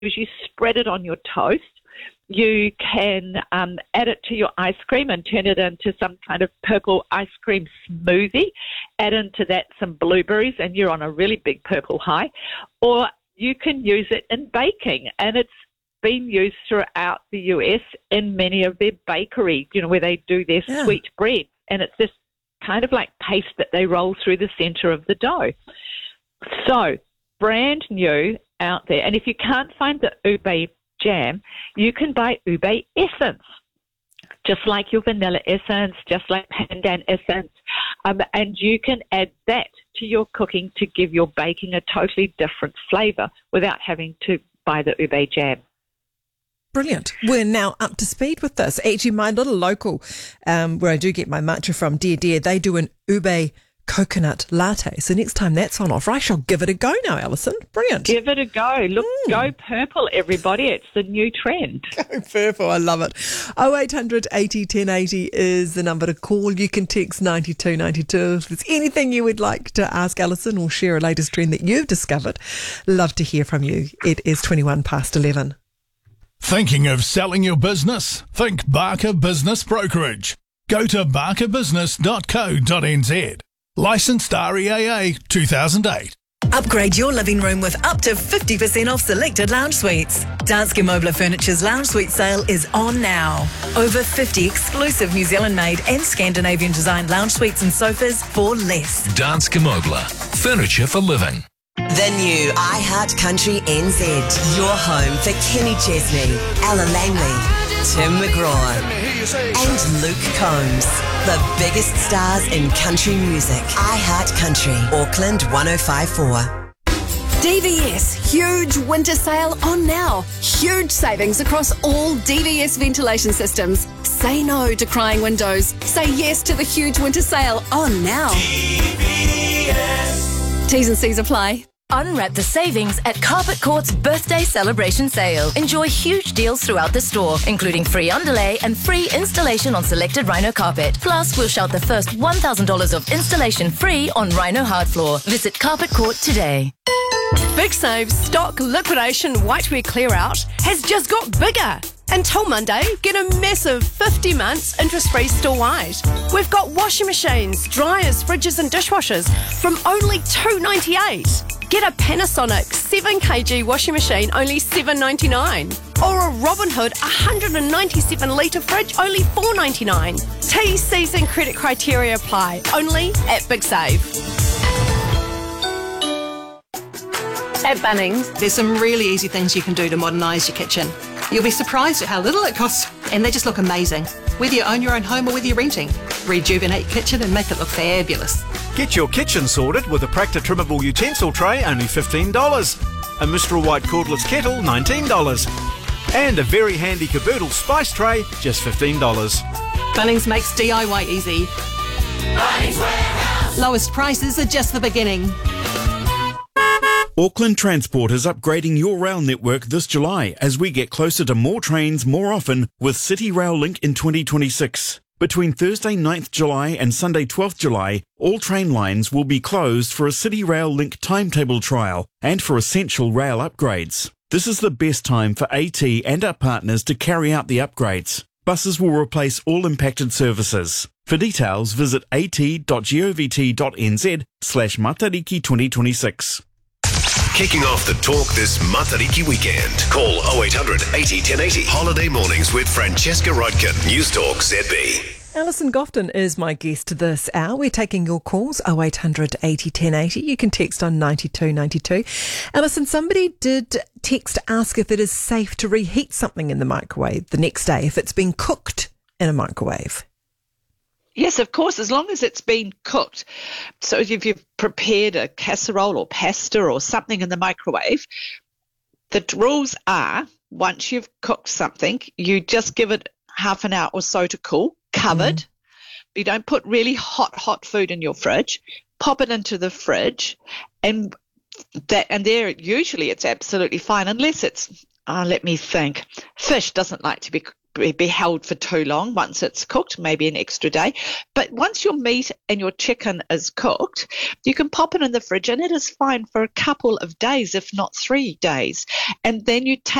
is you spread it on your toast. You can add it to your ice cream and turn it into some kind of purple ice cream smoothie. Add into that some blueberries and you're on a really big purple high. Or you can use it in baking, and it's been used throughout the US in many of their bakery, where they do their sweet bread. And it's this kind of like paste that they roll through the center of the dough. So, brand new out there. And if you can't find the ube jam, you can buy ube essence, just like your vanilla essence, just like pandan essence. And you can add that to your cooking to give your baking a totally different flavour without having to buy the ube jam. Brilliant. We're now up to speed with this. Actually, my little local, where I do get my matcha from, Dear, they do an ube coconut latte. So next time that's on offer, I shall give it a go now, Alison. Brilliant. Give it a go. Look, go purple, everybody. It's the new trend. Go purple. I love it. 0800 80 1080 is the number to call. You can text 9292 if there's anything you would like to ask Alison or share a latest trend that you've discovered. Love to hear from you. It is 21 past 11. Thinking of selling your business? Think Barker Business Brokerage. Go to barkerbusiness.co.nz. Licensed REAA 2008. Upgrade your living room with up to 50% off selected lounge suites. Danske Mobler Furniture's lounge suite sale is on now. Over 50 exclusive New Zealand-made and Scandinavian-designed lounge suites and sofas for less. Danske Mobler. Furniture for living. The new iHeart Country NZ. Your home for Kenny Chesney, Ella Langley, Tim McGraw and Luke Combs. The biggest stars in country music. iHeart Country, Auckland 105.4. DVS, huge winter sale on now. Huge savings across all DVS ventilation systems. Say no to crying windows. Say yes to the huge winter sale on now. DVS. T's and C's apply. Unwrap the savings at Carpet Court's birthday celebration sale. Enjoy huge deals throughout the store, including free underlay and free installation on selected Rhino carpet. Plus, we'll shout the first $1,000 of installation free on Rhino hard floor. Visit Carpet Court today. Big Save's stock liquidation whitewear clear out has just got bigger. Until Monday, get a massive 50 months interest-free store-wide. We've got washing machines, dryers, fridges and dishwashers from only $2.98. Get a Panasonic 7kg washing machine, only $7.99. Or a Robinhood 197-litre fridge, only $4.99. T's, C's and credit criteria apply, only at Big Save. At Bunnings, there's some really easy things you can do to modernise your kitchen. You'll be surprised at how little it costs, and they just look amazing. Whether you own your own home or whether you're renting, rejuvenate your kitchen and make it look fabulous. Get your kitchen sorted with a Practa trimmable utensil tray, only $15. A Mistral White cordless kettle, $19. And a very handy caboodle spice tray, just $15. Bunnings makes DIY easy. Bunnings Warehouse. Lowest prices are just the beginning. Auckland Transport is upgrading your rail network this July as we get closer to more trains more often with City Rail Link in 2026. Between Thursday 9th July and Sunday 12th July, all train lines will be closed for a City Rail Link timetable trial and for essential rail upgrades. This is the best time for AT and our partners to carry out the upgrades. Buses will replace all impacted services. For details, visit at.govt.nz/Matariki 2026. Kicking off the talk this Matariki weekend. Call 0800 80 1080. Holiday mornings with Francesca Rodkin. News Talk ZB. Alison Gofton is my guest this hour. We're taking your calls, 0800 80 1080. You can text on 9292. Alison, somebody did text to ask if it is safe to reheat something in the microwave the next day if it's been cooked in a microwave. Yes, of course, as long as it's been cooked. So if you've prepared a casserole or pasta or something in the microwave, the rules are once you've cooked something, you just give it half an hour or so to cool, covered. You don't put really hot food in your fridge. Pop it into the fridge, and there usually it's absolutely fine unless it's let me think. Fish doesn't like to be be held for too long once it's cooked, maybe an extra day. But once your meat and your chicken is cooked, you can pop it in the fridge and it is fine for a couple of days, if not 3 days. And then you take